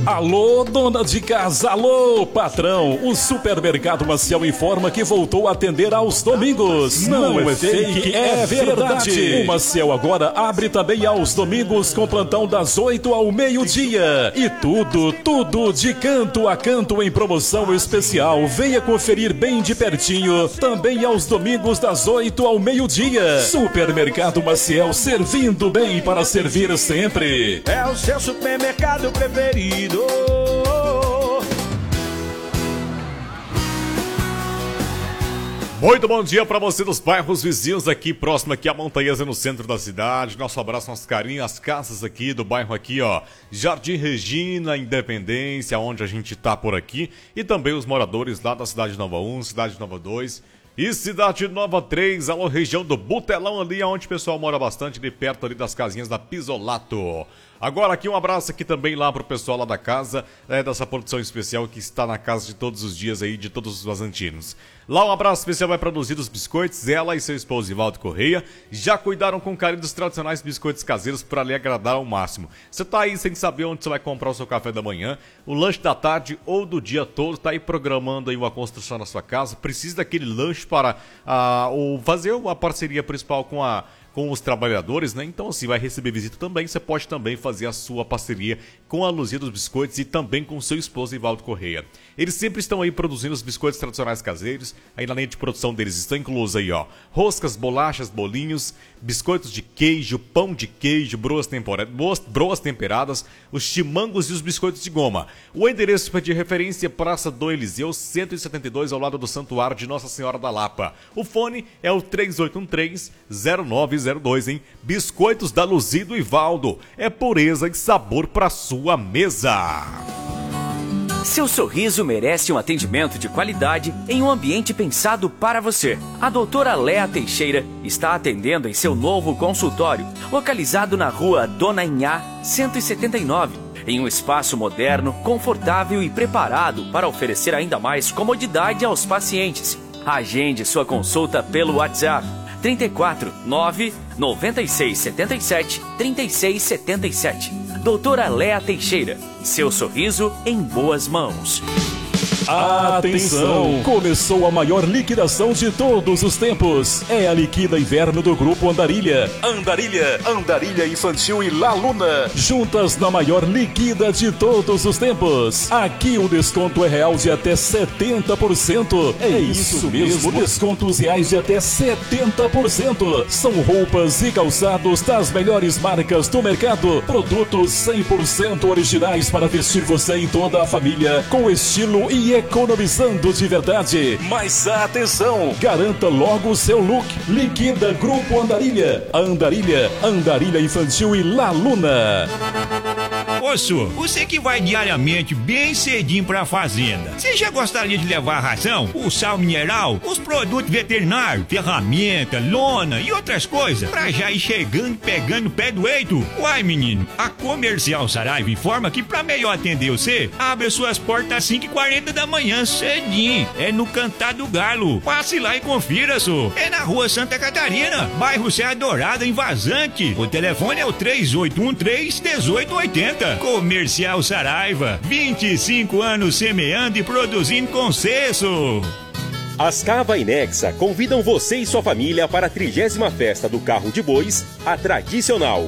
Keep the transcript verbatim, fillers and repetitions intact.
Alô, dona de casa, alô, patrão. O Supermercado Maciel informa que voltou a atender aos domingos. Não, Não é fake, é verdade. O Maciel agora abre também aos domingos com plantão das oito ao meio-dia. E tudo, tudo de canto a canto em promoção especial. Venha conferir bem de pertinho. Também aos domingos das oito ao meio-dia. Supermercado Maciel, servindo bem para servir sempre. É o seu supermercado preferido. Muito bom dia para você dos bairros vizinhos aqui, próximo aqui a Montanhesa, no centro da cidade. Nosso abraço, nosso carinho, as casas aqui do bairro aqui, ó. Jardim Regina, Independência, onde a gente tá por aqui. E também os moradores lá da Cidade Nova um, Cidade Nova dois e Cidade Nova três. Alô, região do Butelão ali, onde o pessoal mora bastante, ali perto ali das casinhas da Pisolato. Agora aqui um abraço aqui também lá pro pessoal lá da casa, é, dessa produção especial que está na casa de todos os dias aí, de todos os vazantinos. Lá um abraço especial vai produzir os biscoitos, ela e seu esposo Ivaldo Correia já cuidaram com carinho dos tradicionais biscoitos caseiros para lhe agradar ao máximo. Você tá aí sem saber onde você vai comprar o seu café da manhã, o lanche da tarde ou do dia todo, tá aí programando aí uma construção na sua casa, precisa daquele lanche para ah, ou fazer uma parceria principal com a com os trabalhadores, né? Então, assim, vai receber visita também. Você pode também fazer a sua parceria com a Luzia dos Biscoitos e também com o seu esposo, Ivaldo Correia. Eles sempre estão aí produzindo os biscoitos tradicionais caseiros. Aí na linha de produção deles estão inclusos aí, ó, roscas, bolachas, bolinhos, biscoitos de queijo, pão de queijo, broas, tempora... broas temperadas, os chimangos e os biscoitos de goma. O endereço de referência é Praça do Eliseu, cento e setenta e dois, ao lado do Santuário de Nossa Senhora da Lapa. O fone é o três oito um três, zero nove zero dois, hein? Biscoitos da Luzia do Ivaldo. É pureza e sabor para sua mesa. Seu sorriso merece um atendimento de qualidade em um ambiente pensado para você. A doutora Léa Teixeira está atendendo em seu novo consultório, localizado na rua Dona Inhá, cento e setenta e nove, em um espaço moderno, confortável e preparado para oferecer ainda mais comodidade aos pacientes. Agende sua consulta pelo WhatsApp trinta e quatro, nove, noventa e seis, setenta e sete, trinta e seis setenta e sete. Doutora Léa Teixeira, seu sorriso em boas mãos. Atenção! Começou a maior liquidação de todos os tempos. É a Liquida Inverno do Grupo Andarilha. Andarilha, Andarilha Infantil e La Luna, juntas na maior liquida de todos os tempos. Aqui o desconto é real de até setenta por cento. É, é isso mesmo, descontos reais de até setenta por cento. São roupas e calçados das melhores marcas do mercado. Produtos cem por cento originais para vestir você e toda a família com estilo e economizando de verdade. Mas atenção, garanta logo o seu look. Liquida Grupo Andarilha. Andarilha, Andarilha Infantil e La Luna. Ô, você que vai diariamente bem cedinho pra fazenda, você já gostaria de levar a ração, o sal mineral, os produtos veterinários, ferramenta, lona e outras coisas, pra já ir chegando e pegando o pé do eito? Uai, menino, a Comercial Saraiva informa que pra melhor atender você, abre suas portas às cinco e quarenta da manhã, cedinho. É no Cantar do Galo. Passe lá e confira, só. É na rua Santa Catarina, bairro Serra Dourada, em Vazante. O telefone é o três oito um três, um oito oito zero. Comercial Saraiva, vinte e cinco anos semeando e produzindo com sucesso. As Cava e Nexa convidam você e sua família para a trigésima festa do Carro de Bois, a tradicional.